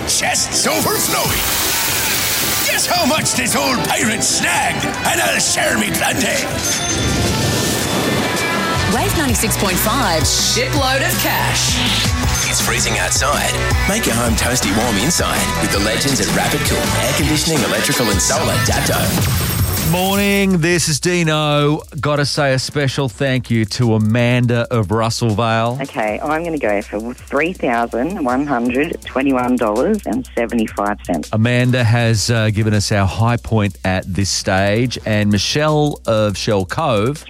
chests overflowing. Guess how much this old pirate snagged, and I'll share me plenty. Wave 96.5, shipload of cash. It's freezing outside. Make your home toasty warm inside with the legends at Rapid Cool. Air conditioning, electrical and solar. Dapto. Morning, this is Dino. Got to say a special thank you to Amanda of Russellvale. Okay, I'm going to go for $3,121.75. Amanda has given us our high point at this stage, and Michelle of Shell Cove.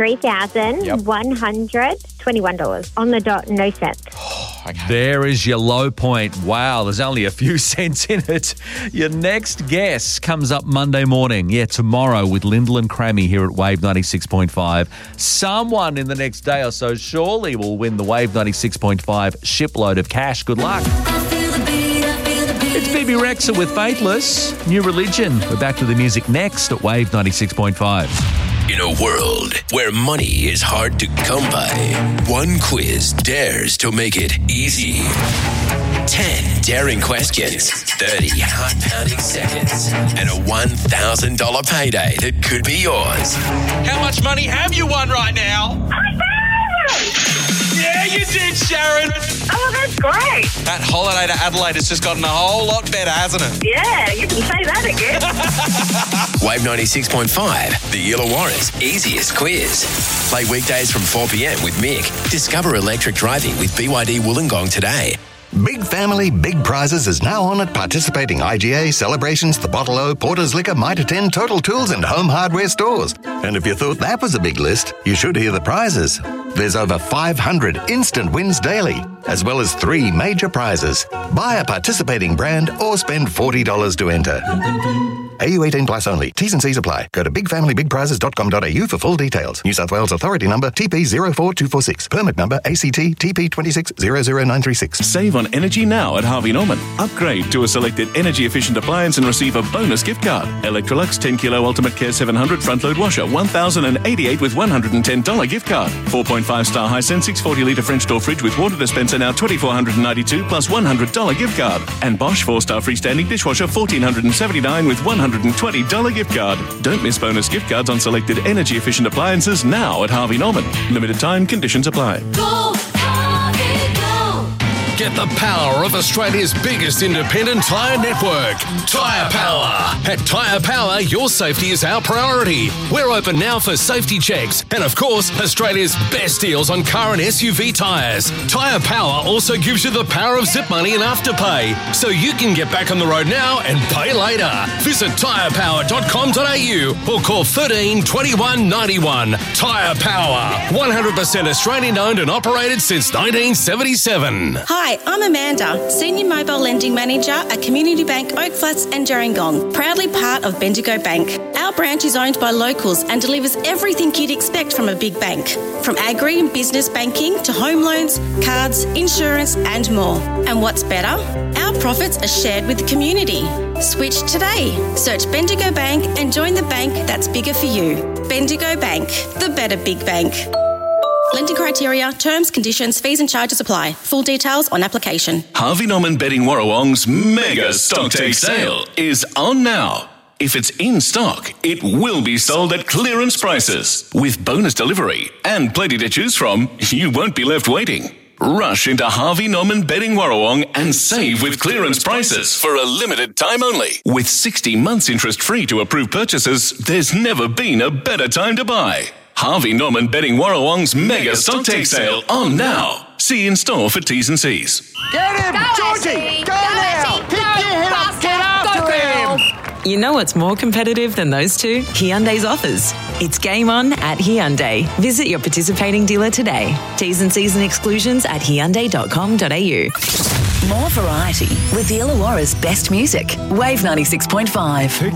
$3,121 on the dot, no cents. Okay. There is your low point. Wow, there's only a few cents in it. Your next guess comes up Monday morning. Yeah, tomorrow with Lyndall and Crammy here at Wave 96.5. Someone in the next day or so surely will win the Wave 96.5 shipload of cash. Good luck. It's Bibi Rexha with Faithless. New Religion. We're back to the music next at Wave 96.5. In a world where money is hard to come by, one quiz dares to make it easy. 10 daring questions, 30 heart-pounding seconds, and a $1,000 payday that could be yours. How much money have you won right now? Yeah, you did, Sharon. Oh, that's great. That holiday to Adelaide has just gotten a whole lot better, hasn't it? Yeah, you can say that again. Wave 96.5, the Illawarra's easiest quiz. Play weekdays from 4 p.m. with Mick. Discover electric driving with BYD Wollongong today. Big Family, Big Prizes is now on at participating IGA, Celebrations, The Bottle O, Porter's Liquor, Mitre 10, Total Tools and Home Hardware stores. And if you thought that was a big list, you should hear the prizes. There's over 500 instant wins daily, as well as 3 major prizes. Buy a participating brand or spend $40 to enter. AU 18 plus only. T's and C's apply. Go to bigfamilybigprizes.com.au for full details. New South Wales Authority number TP04246. Permit number ACT TP2600936. Save on energy now at Harvey Norman. Upgrade to a selected energy-efficient appliance and receive a bonus gift card. Electrolux 10 Kilo Ultimate Care 700 front load washer, $1,088 with $110 gift card. 4.5-star Hisense 640-litre French door fridge with water dispenser now $2,492 plus $100 gift card. And Bosch 4-star freestanding dishwasher $1,479 with $120 gift card. Don't miss bonus gift cards on selected energy-efficient appliances now at Harvey Norman. Limited time, conditions apply. Go, Harvey, go! Get the power of Australia's biggest independent tyre network, Tyre Power. At Tyre Power, your safety is our priority. We're open now for safety checks and, of course, Australia's best deals on car and SUV tyres. Tyre Power also gives you the power of zip money and afterpay, so you can get back on the road now and pay later. Visit tyrepower.com.au or call 13 21 91. Tyre Power, 100% Australian owned and operated since 1977. Hi, I'm Amanda, Senior Mobile Lending Manager at Community Bank Oak Flats and Gerringong, proudly part of Bendigo Bank. Our branch is owned by locals and delivers everything you'd expect from a big bank, from agri and business banking to home loans, cards, insurance and more. And what's better? Our profits are shared with the community. Switch today. Search Bendigo Bank and join the bank that's bigger for you. Bendigo Bank, the better big bank. Lending criteria, terms, conditions, fees and charges apply. Full details on application. Harvey Norman Bedding Warrawong's mega stock take sale is on now. If it's in stock, it will be sold at clearance prices. With bonus delivery and plenty to choose from, you won't be left waiting. Rush into Harvey Norman Bedding Warrawong and save with clearance prices for a limited time only. With 60 months interest free to approved purchases, there's never been a better time to buy. Harvey Norman Bedding Warrawong's mega stock take sale on now. See in store for T's and C's. Get him! Georgie! Go now! Pick your head up! Get after him! You know what's more competitive than those two? Hyundai's offers. It's game on at Hyundai. Visit your participating dealer today. T's and C's and exclusions at hyundai.com.au. More variety with the Illawarra's best music. Wave 96.5.